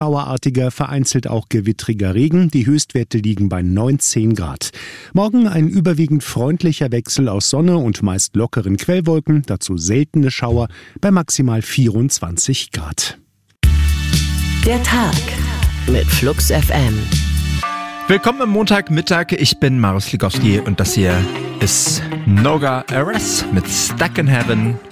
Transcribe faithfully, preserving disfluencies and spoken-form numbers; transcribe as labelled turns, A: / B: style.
A: schauerartiger, vereinzelt auch gewittriger Regen. Die Höchstwerte liegen bei neunzehn Grad. Morgen ein überwiegend freundlicher Wechsel aus Sonne und meist lockeren Quellwolken, dazu seltene Schauer bei maximal vierundzwanzig Grad.
B: Der Tag mit Flux F M.
C: Willkommen am Montagmittag, ich bin Marius Ligowski und das hier ist Noga Eres mit Stuck in Heaven.